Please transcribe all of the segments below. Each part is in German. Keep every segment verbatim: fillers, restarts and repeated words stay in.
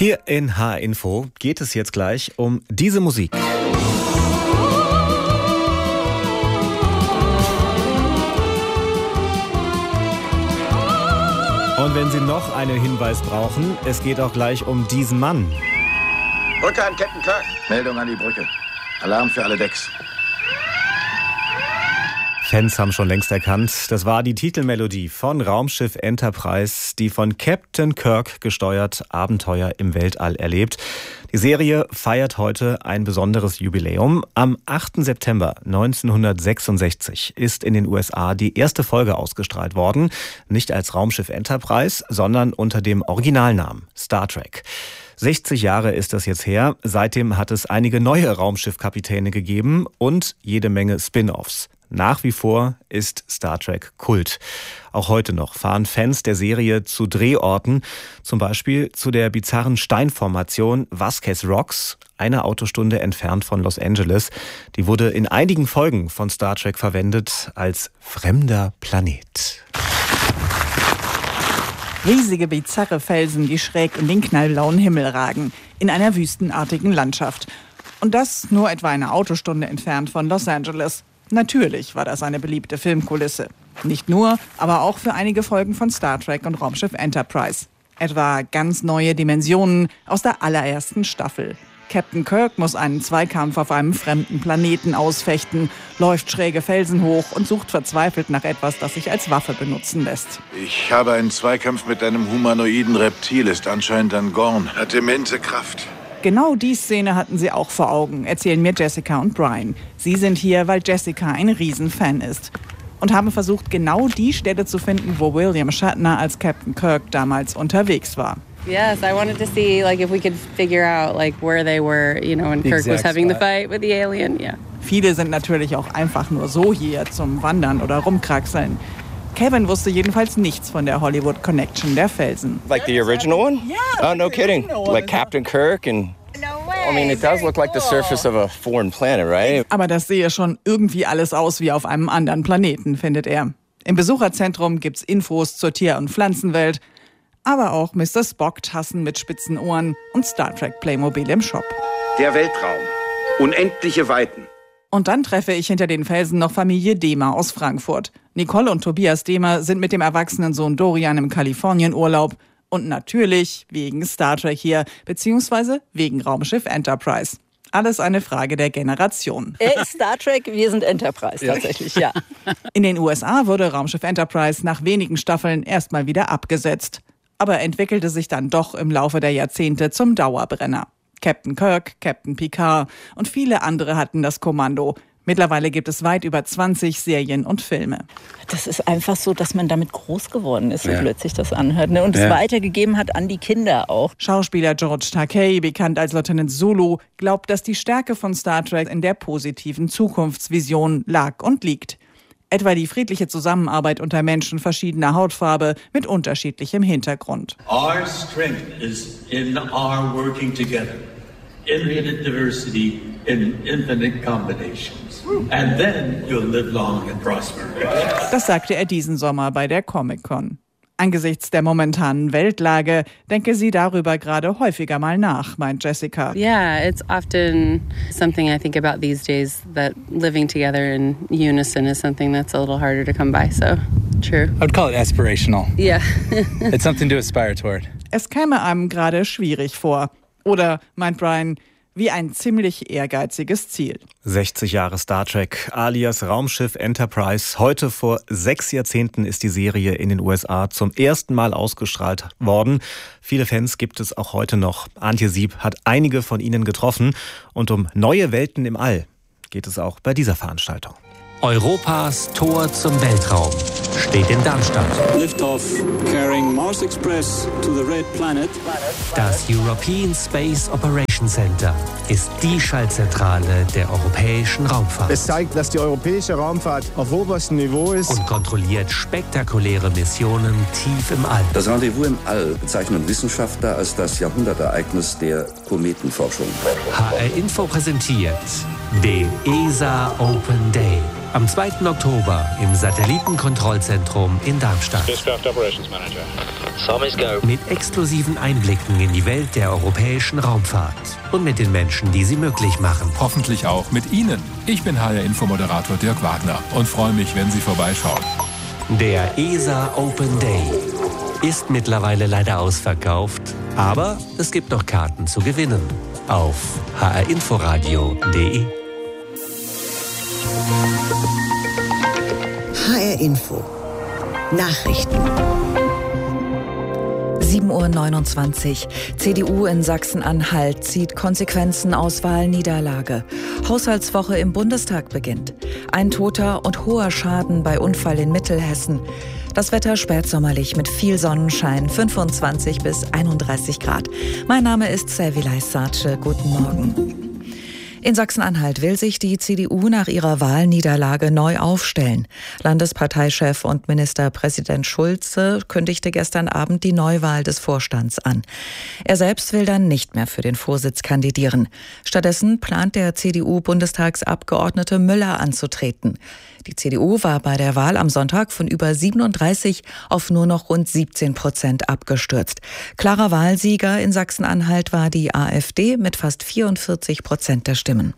Hier in H R-Info geht es jetzt gleich um diese Musik. Und wenn Sie noch einen Hinweis brauchen, es geht auch gleich um diesen Mann. Brücke an Captain Kirk. Meldung an die Brücke. Alarm für alle Decks. Fans haben schon längst erkannt, das war die Titelmelodie von Raumschiff Enterprise, die von Captain Kirk gesteuert Abenteuer im Weltall erlebt. Die Serie feiert heute ein besonderes Jubiläum. Am achten September neunzehnhundertsechsundsechzig ist in den U S A die erste Folge ausgestrahlt worden. Nicht als Raumschiff Enterprise, sondern unter dem Originalnamen Star Trek. sechzig Jahre ist das jetzt her. Seitdem hat es einige neue Raumschiffkapitäne gegeben und jede Menge Spin-offs. Nach wie vor ist Star Trek Kult. Auch heute noch fahren Fans der Serie zu Drehorten, zum Beispiel zu der bizarren Steinformation Vasquez Rocks, eine Autostunde entfernt von Los Angeles. Die wurde in einigen Folgen von Star Trek verwendet als fremder Planet. Riesige, bizarre Felsen, die schräg in den knallblauen Himmel ragen, in einer wüstenartigen Landschaft. Und das nur etwa eine Autostunde entfernt von Los Angeles. Natürlich war das eine beliebte Filmkulisse. Nicht nur, aber auch für einige Folgen von Star Trek und Raumschiff Enterprise. Etwa ganz neue Dimensionen aus der allerersten Staffel. Captain Kirk muss einen Zweikampf auf einem fremden Planeten ausfechten, läuft schräge Felsen hoch und sucht verzweifelt nach etwas, das sich als Waffe benutzen lässt. Ich habe einen Zweikampf mit einem humanoiden Reptil, ist anscheinend ein Gorn. Hat immense Kraft. Genau die Szene hatten sie auch vor Augen, erzählen mir Jessica und Brian. Sie sind hier, weil Jessica ein Riesenfan ist. Und haben versucht, genau die Stelle zu finden, wo William Shatner als Captain Kirk damals unterwegs war. Yes, I wanted to see like if we could figure out like where they were, you know, when Kirk was having the fight with the alien. Yeah. Viele sind natürlich auch einfach nur so hier zum Wandern oder rumkraxeln. Kevin wusste jedenfalls nichts von der Hollywood Connection der Felsen. Like the original one? Yeah. Oh, no kidding. Like Captain Kirk and I mean, it does look like the surface of a foreign planet, right? Aber das sehe schon irgendwie alles aus wie auf einem anderen Planeten, findet er. Im Besucherzentrum gibt's Infos zur Tier- und Pflanzenwelt, aber auch Mister Spock-Tassen mit spitzen Ohren und Star Trek Playmobil im Shop. Der Weltraum. Unendliche Weiten. Und dann treffe ich hinter den Felsen noch Familie Dehmer aus Frankfurt. Nicole und Tobias Dehmer sind mit dem erwachsenen Sohn Dorian im Kalifornienurlaub. Und natürlich wegen Star Trek hier, beziehungsweise wegen Raumschiff Enterprise. Alles eine Frage der Generation. Er ist Star Trek, wir sind Enterprise tatsächlich, ja. In den U S A wurde Raumschiff Enterprise nach wenigen Staffeln erstmal wieder abgesetzt. Aber entwickelte sich dann doch im Laufe der Jahrzehnte zum Dauerbrenner. Captain Kirk, Captain Picard und viele andere hatten das Kommando. Mittlerweile gibt es weit über zwanzig Serien und Filme. Das ist einfach so, dass man damit groß geworden ist, so ja. plötzlich das anhört. Ne? Und es ja. weitergegeben hat an die Kinder auch. Schauspieler George Takei, bekannt als Lieutenant Zulu, glaubt, dass die Stärke von Star Trek in der positiven Zukunftsvision lag und liegt. Etwa die friedliche Zusammenarbeit unter Menschen verschiedener Hautfarbe mit unterschiedlichem Hintergrund. Our strength is in our working together. Infinite diversity in infinite combinations. And then you'll live long and prosper. Das sagte er diesen Sommer bei der Comic-Con. Angesichts der momentanen Weltlage denke sie darüber gerade häufiger mal nach, meint Jessica. Yeah, it's often something I think about these days, that living together in unison is something that's a little harder to come by, so true. I would call it aspirational. Yeah. It's something to aspire toward. Es käme einem gerade schwierig vor. Oder, meint Brian, wie ein ziemlich ehrgeiziges Ziel. sechzig Jahre Star Trek alias Raumschiff Enterprise. Heute vor sechs Jahrzehnten ist die Serie in den U S A zum ersten Mal ausgestrahlt worden. Viele Fans gibt es auch heute noch. Antje Sieb hat einige von ihnen getroffen. Und um neue Welten im All geht es auch bei dieser Veranstaltung. Europas Tor zum Weltraum steht in Darmstadt. Liftoff carrying Mars Express to the Red Planet. Das European Space Operations Center ist die Schaltzentrale der europäischen Raumfahrt. Es zeigt, dass die europäische Raumfahrt auf oberstem Niveau ist und kontrolliert spektakuläre Missionen tief im All. Das Rendezvous im All bezeichnen Wissenschaftler als das Jahrhundertereignis der Kometenforschung. H R Info präsentiert den E S A Open Day. Am zweiten Oktober im Satellitenkontrollzentrum in Darmstadt. Mit exklusiven Einblicken in die Welt der europäischen Raumfahrt und mit den Menschen, die sie möglich machen. Hoffentlich auch mit Ihnen. Ich bin H R-Infomoderator Dirk Wagner und freue mich, wenn Sie vorbeischauen. Der E S A Open Day ist mittlerweile leider ausverkauft, aber es gibt noch Karten zu gewinnen auf h r inforadio punkt d e. H R Info Nachrichten. sieben Uhr neunundzwanzig. C D U in Sachsen-Anhalt zieht Konsequenzen aus Wahlniederlage. Haushaltswoche im Bundestag beginnt. Ein Toter und hoher Schaden bei Unfall in Mittelhessen. Das Wetter spätsommerlich mit viel Sonnenschein, fünfundzwanzig bis einunddreißig Grad. Mein Name ist Servilay Sace. Guten Morgen. In Sachsen-Anhalt will sich die C D U nach ihrer Wahlniederlage neu aufstellen. Landesparteichef und Ministerpräsident Schulze kündigte gestern Abend die Neuwahl des Vorstands an. Er selbst will dann nicht mehr für den Vorsitz kandidieren. Stattdessen plant der C D U-Bundestagsabgeordnete Müller anzutreten. Die C D U war bei der Wahl am Sonntag von über siebenunddreißig auf nur noch rund siebzehn Prozent abgestürzt. Klarer Wahlsieger in Sachsen-Anhalt war die AfD mit fast vierundvierzig Prozent der Stimmen.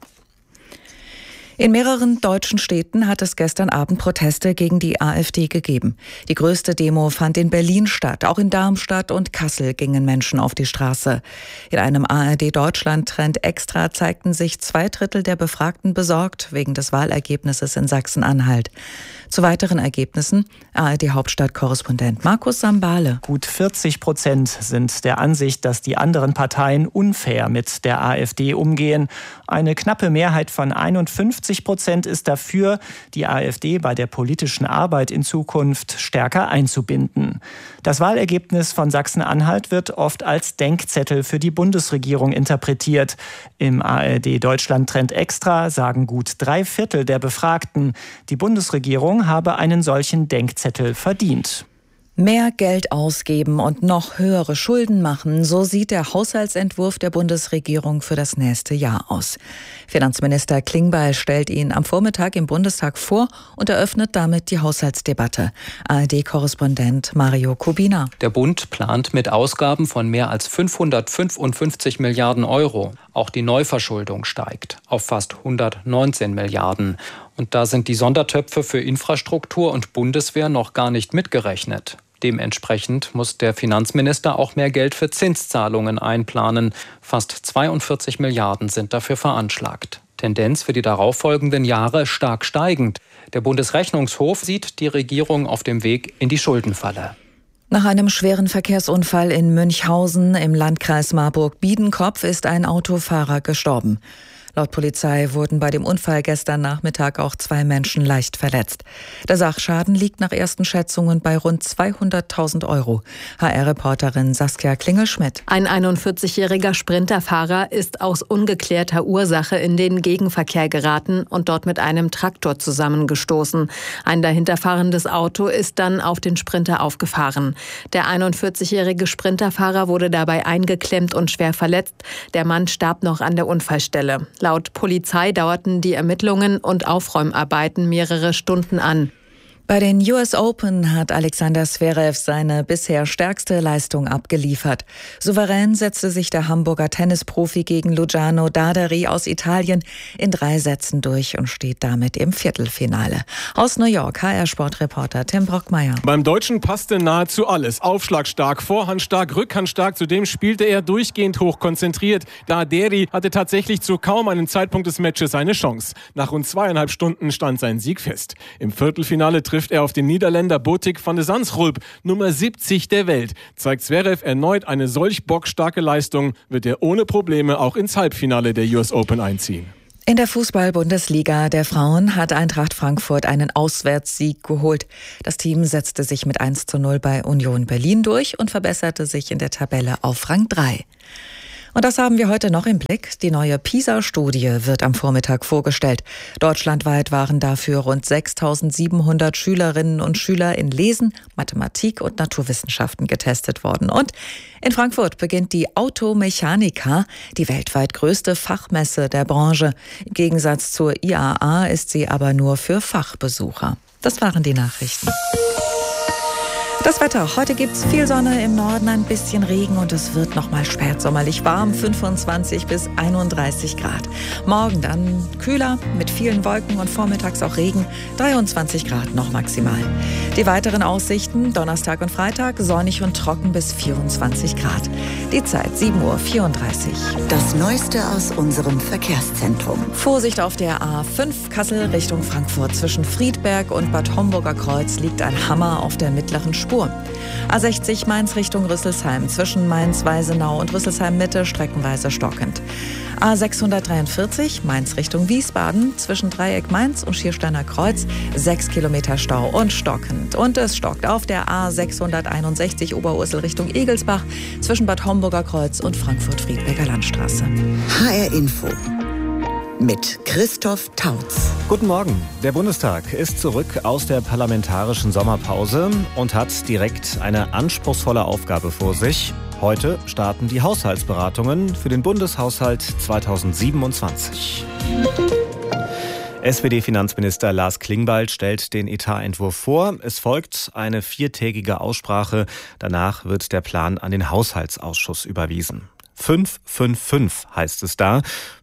In mehreren deutschen Städten hat es gestern Abend Proteste gegen die AfD gegeben. Die größte Demo fand in Berlin statt. Auch in Darmstadt und Kassel gingen Menschen auf die Straße. In einem A R D-Deutschland-Trend extra zeigten sich zwei Drittel der Befragten besorgt wegen des Wahlergebnisses in Sachsen-Anhalt. Zu weiteren Ergebnissen A R D-Hauptstadt-Korrespondent Markus Sambale. Gut vierzig Prozent sind der Ansicht, dass die anderen Parteien unfair mit der AfD umgehen. Eine knappe Mehrheit von einundfünfzig Prozent ist dafür, die AfD bei der politischen Arbeit in Zukunft stärker einzubinden. Das Wahlergebnis von Sachsen-Anhalt wird oft als Denkzettel für die Bundesregierung interpretiert. Im A R D-Deutschland-Trend extra sagen gut drei Viertel der Befragten, die Bundesregierung habe einen solchen Denkzettel verdient. Mehr Geld ausgeben und noch höhere Schulden machen, so sieht der Haushaltsentwurf der Bundesregierung für das nächste Jahr aus. Finanzminister Klingbeil stellt ihn am Vormittag im Bundestag vor und eröffnet damit die Haushaltsdebatte. A R D-Korrespondent Mario Kubina. Der Bund plant mit Ausgaben von mehr als fünfhundertfünfundfünfzig Milliarden Euro. Auch die Neuverschuldung steigt auf fast hundertneunzehn Milliarden. Und da sind die Sondertöpfe für Infrastruktur und Bundeswehr noch gar nicht mitgerechnet. Dementsprechend muss der Finanzminister auch mehr Geld für Zinszahlungen einplanen. Fast zweiundvierzig Milliarden sind dafür veranschlagt. Tendenz für die darauffolgenden Jahre stark steigend. Der Bundesrechnungshof sieht die Regierung auf dem Weg in die Schuldenfalle. Nach einem schweren Verkehrsunfall in Münchhausen im Landkreis Marburg-Biedenkopf ist ein Autofahrer gestorben. Laut Polizei wurden bei dem Unfall gestern Nachmittag auch zwei Menschen leicht verletzt. Der Sachschaden liegt nach ersten Schätzungen bei rund zweihunderttausend Euro. H R-Reporterin Saskia Klingelschmidt. Ein einundvierzigjähriger Sprinterfahrer ist aus ungeklärter Ursache in den Gegenverkehr geraten und dort mit einem Traktor zusammengestoßen. Ein dahinterfahrendes Auto ist dann auf den Sprinter aufgefahren. Der einundvierzigjährige Sprinterfahrer wurde dabei eingeklemmt und schwer verletzt. Der Mann starb noch an der Unfallstelle. Laut Polizei dauerten die Ermittlungen und Aufräumarbeiten mehrere Stunden an. Bei den U S Open hat Alexander Zverev seine bisher stärkste Leistung abgeliefert. Souverän setzte sich der Hamburger Tennisprofi gegen Luciano Darderi aus Italien in drei Sätzen durch und steht damit im Viertelfinale. Aus New York, H R-Sportreporter Tim Brockmeier. Beim Deutschen passte nahezu alles. Aufschlagstark, vorhandstark, rückhandstark. Zudem spielte er durchgehend hoch konzentriert. Darderi hatte tatsächlich zu kaum einem Zeitpunkt des Matches eine Chance. Nach rund zweieinhalb Stunden stand sein Sieg fest. Im Viertelfinale trifft er auf den Niederländer Botik van de Zandschulp, Nummer siebzig der Welt. Zeigt Zverev erneut eine solch bockstarke Leistung, wird er ohne Probleme auch ins Halbfinale der U S Open einziehen. In der Fußball-Bundesliga der Frauen hat Eintracht Frankfurt einen Auswärtssieg geholt. Das Team setzte sich mit eins zu null bei Union Berlin durch und verbesserte sich in der Tabelle auf Rang drei. Und das haben wir heute noch im Blick. Die neue PISA-Studie wird am Vormittag vorgestellt. Deutschlandweit waren dafür rund sechstausendsiebenhundert Schülerinnen und Schüler in Lesen, Mathematik und Naturwissenschaften getestet worden. Und in Frankfurt beginnt die Automechanica, die weltweit größte Fachmesse der Branche. Im Gegensatz zur I A A ist sie aber nur für Fachbesucher. Das waren die Nachrichten. Das Wetter. Heute gibt es viel Sonne, im Norden ein bisschen Regen und es wird nochmal spätsommerlich warm, fünfundzwanzig bis einunddreißig Grad. Morgen dann kühler mit vielen Wolken und vormittags auch Regen, dreiundzwanzig Grad noch maximal. Die weiteren Aussichten, Donnerstag und Freitag, sonnig und trocken bis vierundzwanzig Grad. Die Zeit sieben Uhr vierunddreißig. Das Neueste aus unserem Verkehrszentrum. Vorsicht auf der A fünf Kassel Richtung Frankfurt. Zwischen Friedberg und Bad Homburger Kreuz liegt ein Hammer auf der mittleren Spur. A sechzig Mainz Richtung Rüsselsheim. Zwischen Mainz-Weisenau und Rüsselsheim-Mitte streckenweise stockend. A sechshundertdreiundvierzig Mainz Richtung Wiesbaden. Zwischen Dreieck Mainz und Schiersteiner Kreuz sechs Kilometer Stau und stockend. Und es stockt auf der A sechshunderteinundsechzig Oberursel Richtung Egelsbach. Zwischen Bad Homburger Kreuz und Frankfurt-Friedberger Landstraße. H R Info mit Christoph Tautz. Guten Morgen. Der Bundestag ist zurück aus der parlamentarischen Sommerpause und hat direkt eine anspruchsvolle Aufgabe vor sich. Heute starten die Haushaltsberatungen für den Bundeshaushalt zweitausendsiebenundzwanzig. S P D-Finanzminister Lars Klingbeil stellt den Etatentwurf vor. Es folgt eine viertägige Aussprache. Danach wird der Plan an den Haushaltsausschuss überwiesen. fünf fünf fünf heißt es da.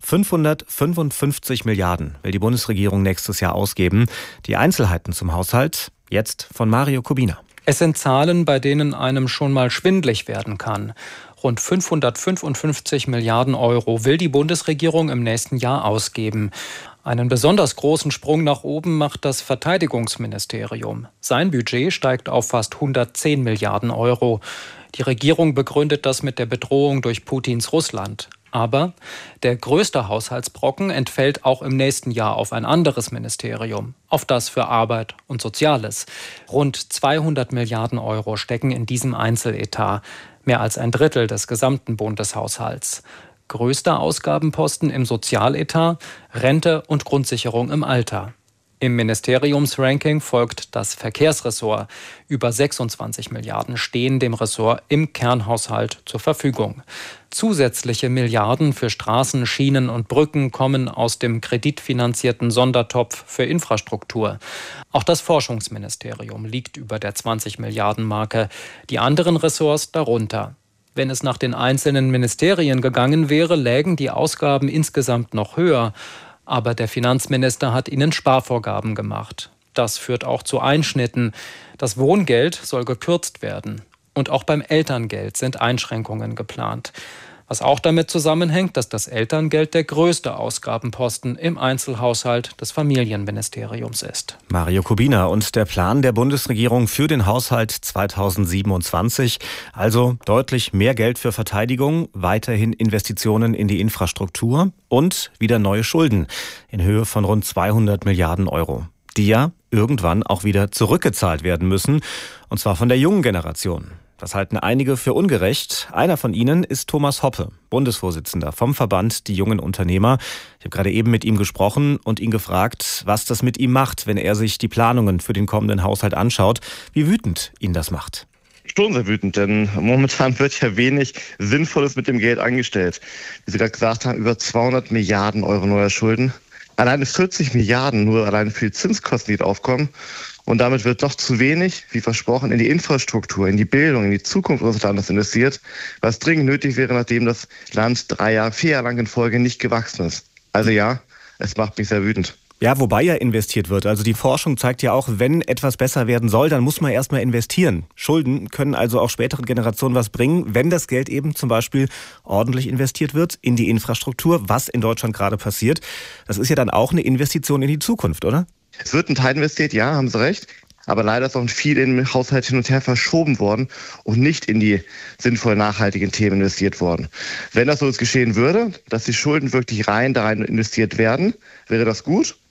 fünfhundertfünfundfünfzig Milliarden will die Bundesregierung nächstes Jahr ausgeben. Die Einzelheiten zum Haushalt jetzt von Mario Kubina. Es sind Zahlen, bei denen einem schon mal schwindlig werden kann. Rund fünfhundertfünfundfünfzig Milliarden Euro will die Bundesregierung im nächsten Jahr ausgeben. Einen besonders großen Sprung nach oben macht das Verteidigungsministerium. Sein Budget steigt auf fast hundertzehn Milliarden Euro. Die Regierung begründet das mit der Bedrohung durch Putins Russland. Aber der größte Haushaltsbrocken entfällt auch im nächsten Jahr auf ein anderes Ministerium, auf das für Arbeit und Soziales. Rund zweihundert Milliarden Euro stecken in diesem Einzeletat, mehr als ein Drittel des gesamten Bundeshaushalts. Größter Ausgabenposten im Sozialetat, Rente und Grundsicherung im Alter. Im Ministeriumsranking folgt das Verkehrsressort. Über sechsundzwanzig Milliarden stehen dem Ressort im Kernhaushalt zur Verfügung. Zusätzliche Milliarden für Straßen, Schienen und Brücken kommen aus dem kreditfinanzierten Sondertopf für Infrastruktur. Auch das Forschungsministerium liegt über der zwanzig Milliarden Marke, die anderen Ressorts darunter. Wenn es nach den einzelnen Ministerien gegangen wäre, lägen die Ausgaben insgesamt noch höher. Aber der Finanzminister hat ihnen Sparvorgaben gemacht. Das führt auch zu Einschnitten. Das Wohngeld soll gekürzt werden. Und auch beim Elterngeld sind Einschränkungen geplant. Was auch damit zusammenhängt, dass das Elterngeld der größte Ausgabenposten im Einzelhaushalt des Familienministeriums ist. Mario Kubina und der Plan der Bundesregierung für den Haushalt zweitausendsiebenundzwanzig. Also deutlich mehr Geld für Verteidigung, weiterhin Investitionen in die Infrastruktur und wieder neue Schulden in Höhe von rund zweihundert Milliarden Euro. Die ja irgendwann auch wieder zurückgezahlt werden müssen, und zwar von der jungen Generation. Das halten einige für ungerecht. Einer von ihnen ist Thomas Hoppe, Bundesvorsitzender vom Verband Die Jungen Unternehmer. Ich habe gerade eben mit ihm gesprochen und ihn gefragt, was das mit ihm macht, wenn er sich die Planungen für den kommenden Haushalt anschaut, wie wütend ihn das macht. Schon sehr wütend, denn momentan wird ja wenig Sinnvolles mit dem Geld angestellt. Wie Sie gerade gesagt haben, über zweihundert Milliarden Euro neuer Schulden. Alleine vierzig Milliarden nur allein für die Zinskosten, die aufkommen. Und damit wird noch zu wenig, wie versprochen, in die Infrastruktur, in die Bildung, in die Zukunft unseres Landes investiert, was dringend nötig wäre, nachdem das Land drei Jahre, vier Jahre lang in Folge nicht gewachsen ist. Also ja, es macht mich sehr wütend. Ja, wobei ja investiert wird. Also die Forschung zeigt ja auch, wenn etwas besser werden soll, dann muss man erstmal investieren. Schulden können also auch späteren Generationen was bringen, wenn das Geld eben zum Beispiel ordentlich investiert wird in die Infrastruktur, was in Deutschland gerade passiert. Das ist ja dann auch eine Investition in die Zukunft, oder? Es wird ein Teil investiert, ja, haben Sie recht. Aber leider ist auch viel im Haushalt hin und her verschoben worden und nicht in die sinnvoll nachhaltigen Themen investiert worden. Wenn das so geschehen würde, dass die Schulden wirklich rein da rein investiert werden, wäre das gut.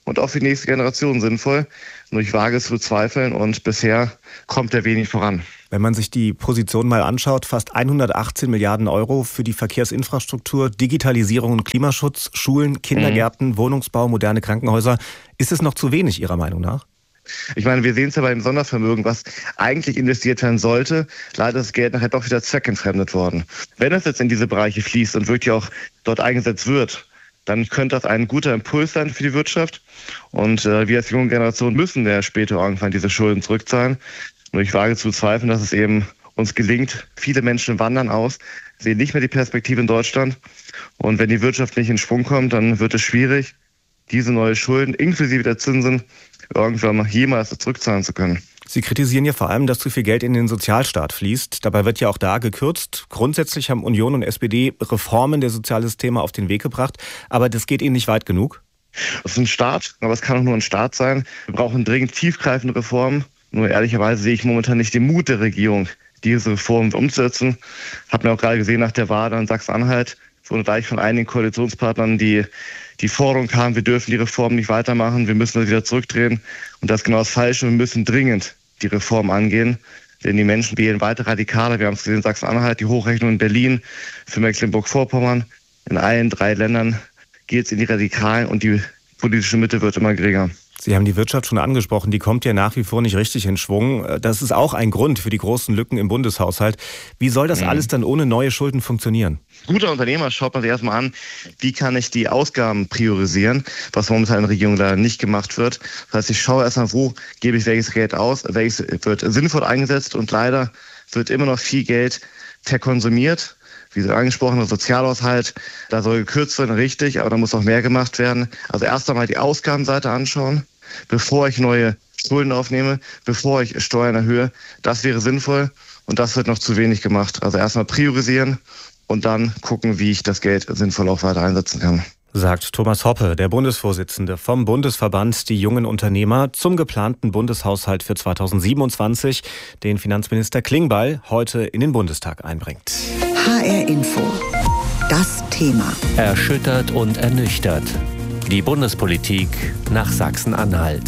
und auch für die nächste Generation sinnvoll. Nur ich wage es zu bezweifeln und bisher kommt er wenig voran. Wenn man sich die Position mal anschaut, fast hundertachtzehn Milliarden Euro für die Verkehrsinfrastruktur, Digitalisierung und Klimaschutz, Schulen, Kindergärten, mhm. Wohnungsbau, moderne Krankenhäuser. Ist es noch zu wenig Ihrer Meinung nach? Ich meine, wir sehen es ja beim Sondervermögen, was eigentlich investiert werden sollte. Leider ist das Geld nachher doch wieder zweckentfremdet worden. Wenn es jetzt in diese Bereiche fließt und wirklich auch dort eingesetzt wird, dann könnte das ein guter Impuls sein für die Wirtschaft. Und äh, wir als junge Generation müssen ja später irgendwann diese Schulden zurückzahlen. Nur ich wage zu bezweifeln, dass es eben uns gelingt. Viele Menschen wandern aus, sehen nicht mehr die Perspektive in Deutschland. Und wenn die Wirtschaft nicht in Schwung kommt, dann wird es schwierig, diese neue Schulden inklusive der Zinsen irgendwann mal jemals zurückzahlen zu können. Sie kritisieren ja vor allem, dass zu viel Geld in den Sozialstaat fließt. Dabei wird ja auch da gekürzt. Grundsätzlich haben Union und S P D Reformen der Sozialsysteme auf den Weg gebracht. Aber das geht Ihnen nicht weit genug? Das ist ein Staat, aber es kann auch nur ein Staat sein. Wir brauchen dringend tiefgreifende Reformen. Nur ehrlicherweise sehe ich momentan nicht den Mut der Regierung, diese Reformen umzusetzen. Hab mir auch gerade gesehen, nach der Wahl in Sachsen-Anhalt wurde gleich von einigen Koalitionspartnern die, die Forderung kam, wir dürfen die Reformen nicht weitermachen, wir müssen das wieder zurückdrehen. Und das ist genau das Falsche. Wir müssen dringend die Reform angehen. Denn die Menschen wählen weiter radikaler. Wir haben es gesehen in Sachsen-Anhalt, die Hochrechnung in Berlin, für Mecklenburg-Vorpommern. In allen drei Ländern geht es in die Radikalen und die politische Mitte wird immer geringer. Sie haben die Wirtschaft schon angesprochen, die kommt ja nach wie vor nicht richtig in Schwung. Das ist auch ein Grund für die großen Lücken im Bundeshaushalt. Wie soll das mhm. alles dann ohne neue Schulden funktionieren? Guter Unternehmer schaut man sich erstmal an, wie kann ich die Ausgaben priorisieren, was momentan in der Regierung da nicht gemacht wird. Das heißt, ich schaue erstmal, wo gebe ich welches Geld aus, welches wird sinnvoll eingesetzt und leider wird immer noch viel Geld verkonsumiert. Wie Sie angesprochen, der Sozialhaushalt, da soll gekürzt werden, richtig, aber da muss noch mehr gemacht werden. Also erst einmal die Ausgabenseite anschauen, bevor ich neue Schulden aufnehme, bevor ich Steuern erhöhe. Das wäre sinnvoll und das wird noch zu wenig gemacht. Also erstmal priorisieren und dann gucken, wie ich das Geld sinnvoll auch weiter einsetzen kann. Sagt Thomas Hoppe, der Bundesvorsitzende vom Bundesverband Die Jungen Unternehmer, zum geplanten Bundeshaushalt für zweitausendsiebenundzwanzig, den Finanzminister Klingbeil heute in den Bundestag einbringt. H R Info. Das Thema. Erschüttert und ernüchtert. Die Bundespolitik nach Sachsen-Anhalt.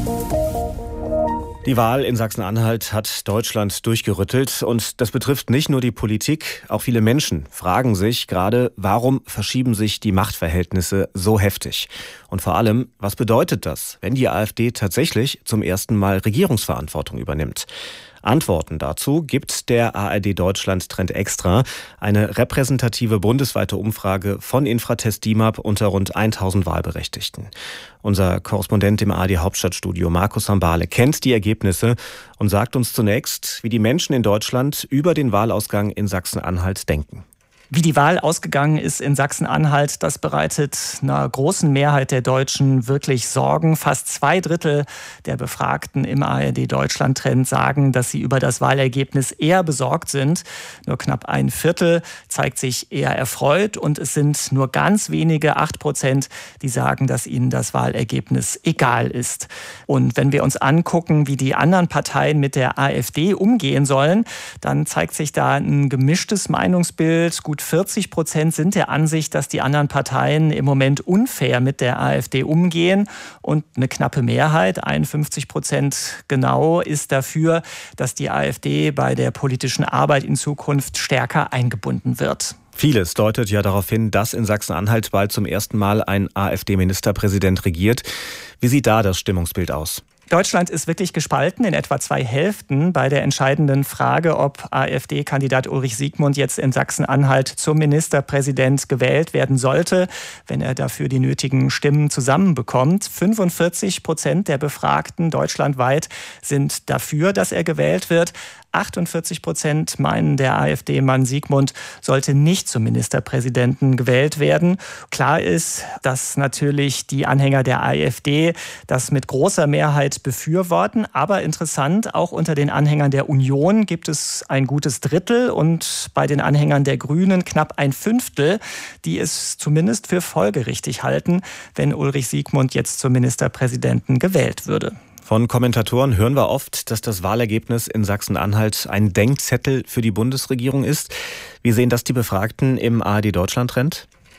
Die Wahl in Sachsen-Anhalt hat Deutschland durchgerüttelt und das betrifft nicht nur die Politik, auch viele Menschen fragen sich gerade, warum verschieben sich die Machtverhältnisse so heftig? Und vor allem, was bedeutet das, wenn die AfD tatsächlich zum ersten Mal Regierungsverantwortung übernimmt? Antworten dazu gibt der A R D Deutschland Trend Extra, eine repräsentative bundesweite Umfrage von Infratest D I M A P unter rund tausend Wahlberechtigten. Unser Korrespondent im A R D Hauptstadtstudio Markus Sambale kennt die Ergebnisse und sagt uns zunächst, wie die Menschen in Deutschland über den Wahlausgang in Sachsen-Anhalt denken. Wie die Wahl ausgegangen ist in Sachsen-Anhalt, das bereitet einer großen Mehrheit der Deutschen wirklich Sorgen. Fast zwei Drittel der Befragten im A R D Deutschland-Trend sagen, dass sie über das Wahlergebnis eher besorgt sind. Nur knapp ein Viertel zeigt sich eher erfreut und es sind nur ganz wenige, acht Prozent, die sagen, dass ihnen das Wahlergebnis egal ist. Und wenn wir uns angucken, wie die anderen Parteien mit der AfD umgehen sollen, dann zeigt sich da ein gemischtes Meinungsbild. Gut vierzig Prozent sind der Ansicht, dass die anderen Parteien im Moment unfair mit der AfD umgehen. Und eine knappe Mehrheit, einundfünfzig Prozent genau, ist dafür, dass die AfD bei der politischen Arbeit in Zukunft stärker eingebunden wird. Vieles deutet ja darauf hin, dass in Sachsen-Anhalt bald zum ersten Mal ein AfD-Ministerpräsident regiert. Wie sieht da das Stimmungsbild aus? Deutschland ist wirklich gespalten in etwa zwei Hälften bei der entscheidenden Frage, ob AfD-Kandidat Ulrich Siegmund jetzt in Sachsen-Anhalt zum Ministerpräsident gewählt werden sollte, wenn er dafür die nötigen Stimmen zusammenbekommt. fünfundvierzig Prozent der Befragten deutschlandweit sind dafür, dass er gewählt wird. achtundvierzig Prozent meinen, der AfD-Mann Siegmund sollte nicht zum Ministerpräsidenten gewählt werden. Klar ist, dass natürlich die Anhänger der AfD das mit großer Mehrheit befürworten. Aber interessant, auch unter den Anhängern der Union gibt es ein gutes Drittel und bei den Anhängern der Grünen knapp ein Fünftel, die es zumindest für folgerichtig halten, wenn Ulrich Siegmund jetzt zum Ministerpräsidenten gewählt würde. Von Kommentatoren hören wir oft, dass das Wahlergebnis in Sachsen-Anhalt ein Denkzettel für die Bundesregierung ist. Wie sehen das die Befragten im A R D Deutschland-Trend?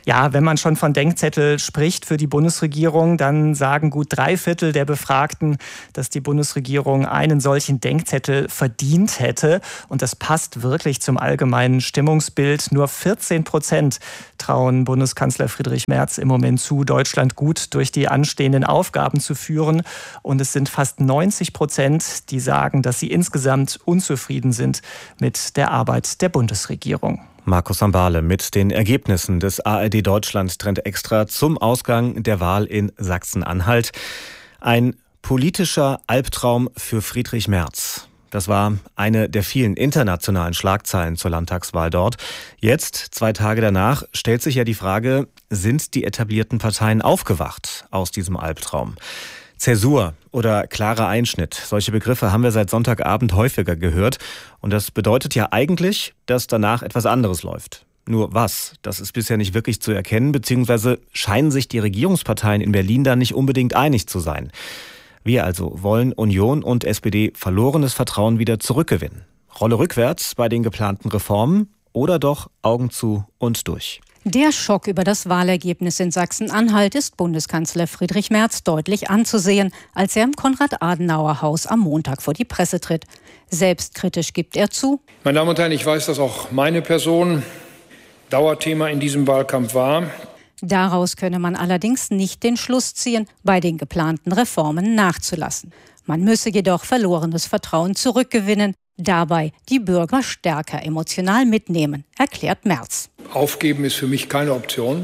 Ja, wenn man schon von Denkzettel spricht für die Bundesregierung, dann sagen gut drei Viertel der Befragten, dass die Bundesregierung einen solchen Denkzettel verdient hätte. Und das passt wirklich zum allgemeinen Stimmungsbild. Nur vierzehn Prozent trauen Bundeskanzler Friedrich Merz im Moment zu, Deutschland gut durch die anstehenden Aufgaben zu führen. Und es sind fast neunzig Prozent, die sagen, dass sie insgesamt unzufrieden sind mit der Arbeit der Bundesregierung. Markus Sambale mit den Ergebnissen des A R D Deutschland Trend Extra zum Ausgang der Wahl in Sachsen-Anhalt. Ein politischer Albtraum für Friedrich Merz. Das war eine der vielen internationalen Schlagzeilen zur Landtagswahl dort. Jetzt, zwei Tage danach, stellt sich ja die Frage, sind die etablierten Parteien aufgewacht aus diesem Albtraum? Zäsur oder klarer Einschnitt, solche Begriffe haben wir seit Sonntagabend häufiger gehört. Und das bedeutet ja eigentlich, dass danach etwas anderes läuft. Nur was? Das ist bisher nicht wirklich zu erkennen, beziehungsweise scheinen sich die Regierungsparteien in Berlin da nicht unbedingt einig zu sein. Wir also wollen Union und S P D verlorenes Vertrauen wieder zurückgewinnen. Rolle rückwärts bei den geplanten Reformen oder doch Augen zu und durch? Der Schock über das Wahlergebnis in Sachsen-Anhalt ist Bundeskanzler Friedrich Merz deutlich anzusehen, als er im Konrad-Adenauer-Haus am Montag vor die Presse tritt. Selbstkritisch gibt er zu: Meine Damen und Herren, ich weiß, dass auch meine Person Dauerthema in diesem Wahlkampf war. Daraus könne man allerdings nicht den Schluss ziehen, bei den geplanten Reformen nachzulassen. Man müsse jedoch verlorenes Vertrauen zurückgewinnen, dabei die Bürger stärker emotional mitnehmen, erklärt Merz. Aufgeben ist für mich keine Option.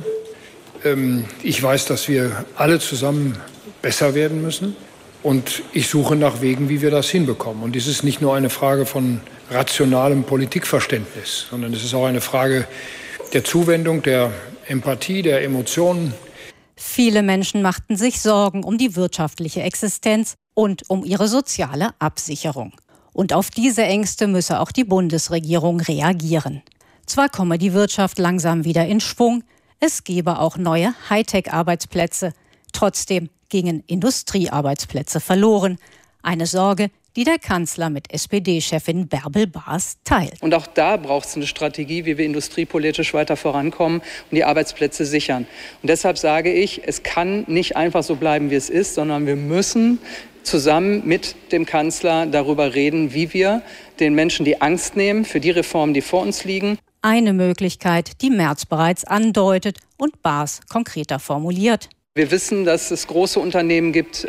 Ich weiß, dass wir alle zusammen besser werden müssen. Und ich suche nach Wegen, wie wir das hinbekommen. Und es ist nicht nur eine Frage von rationalem Politikverständnis, sondern es ist auch eine Frage der Zuwendung, der Empathie, der Emotionen. Viele Menschen machten sich Sorgen um die wirtschaftliche Existenz und um ihre soziale Absicherung. Und auf diese Ängste müsse auch die Bundesregierung reagieren. Zwar komme die Wirtschaft langsam wieder in Schwung, es gebe auch neue Hightech-Arbeitsplätze. Trotzdem gingen Industriearbeitsplätze verloren. Eine Sorge, die der Kanzler mit S P D-Chefin Bärbel Baas teilt. Und auch da braucht es eine Strategie, wie wir industriepolitisch weiter vorankommen und die Arbeitsplätze sichern. Und deshalb sage ich, es kann nicht einfach so bleiben, wie es ist, sondern wir müssen zusammen mit dem Kanzler darüber reden, wie wir den Menschen die Angst nehmen für die Reformen, die vor uns liegen. Eine Möglichkeit, die Merz bereits andeutet und Baas konkreter formuliert. Wir wissen, dass es große Unternehmen gibt,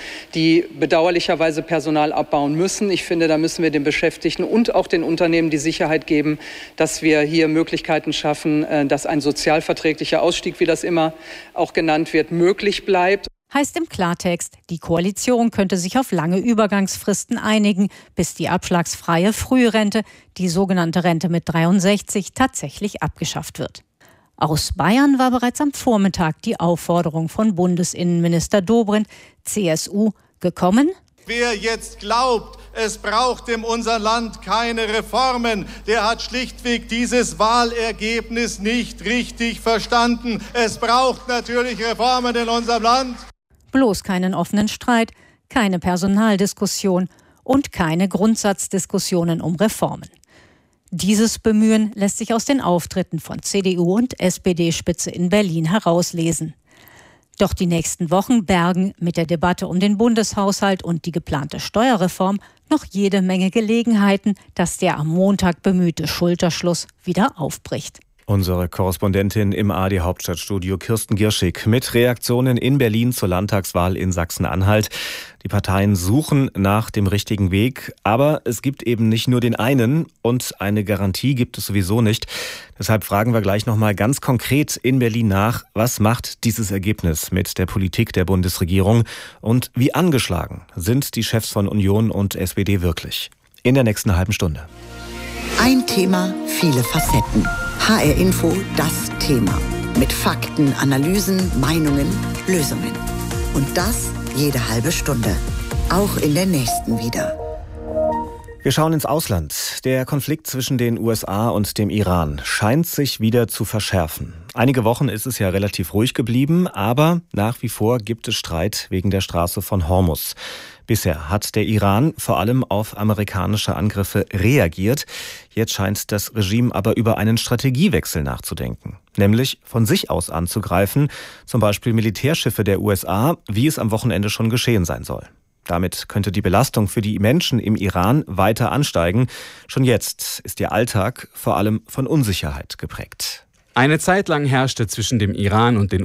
die bedauerlicherweise Personal abbauen müssen. Ich finde, da müssen wir den Beschäftigten und auch den Unternehmen die Sicherheit geben, dass wir hier Möglichkeiten schaffen, dass ein sozialverträglicher Ausstieg, wie das immer auch genannt wird, möglich bleibt. Heißt im Klartext, die Koalition könnte sich auf lange Übergangsfristen einigen, bis die abschlagsfreie Frührente, die sogenannte Rente mit dreiundsechzig, tatsächlich abgeschafft wird. Aus Bayern war bereits am Vormittag die Aufforderung von Bundesinnenminister Dobrindt, C S U, gekommen. Wer jetzt glaubt, es braucht in unserem Land keine Reformen, der hat schlichtweg dieses Wahlergebnis nicht richtig verstanden. Es braucht natürlich Reformen in unserem Land. Bloß keinen offenen Streit, keine Personaldiskussion und keine Grundsatzdiskussionen um Reformen. Dieses Bemühen lässt sich aus den Auftritten von C D U und S P D-Spitze in Berlin herauslesen. Doch die nächsten Wochen bergen mit der Debatte um den Bundeshaushalt und die geplante Steuerreform noch jede Menge Gelegenheiten, dass der am Montag bemühte Schulterschluss wieder aufbricht. Unsere Korrespondentin im A R D-Hauptstadtstudio Kirsten Gierschig mit Reaktionen in Berlin zur Landtagswahl in Sachsen-Anhalt. Die Parteien suchen nach dem richtigen Weg, aber es gibt eben nicht nur den einen und eine Garantie gibt es sowieso nicht. Deshalb fragen wir gleich nochmal ganz konkret in Berlin nach, was macht dieses Ergebnis mit der Politik der Bundesregierung und wie angeschlagen sind die Chefs von Union und S P D wirklich? In der nächsten halben Stunde. Ein Thema, viele Facetten. H R Info, das Thema. Mit Fakten, Analysen, Meinungen, Lösungen. Und das jede halbe Stunde. Auch in der nächsten wieder. Wir schauen ins Ausland. Der Konflikt zwischen den U S A und dem Iran scheint sich wieder zu verschärfen. Einige Wochen ist es ja relativ ruhig geblieben, aber nach wie vor gibt es Streit wegen der Straße von Hormuz. Bisher hat der Iran vor allem auf amerikanische Angriffe reagiert. Jetzt scheint das Regime aber über einen Strategiewechsel nachzudenken. Nämlich von sich aus anzugreifen, zum Beispiel Militärschiffe der U S A, wie es am Wochenende schon geschehen sein soll. Damit könnte die Belastung für die Menschen im Iran weiter ansteigen. Schon jetzt ist ihr Alltag vor allem von Unsicherheit geprägt. Eine Zeit lang herrschte zwischen dem Iran und den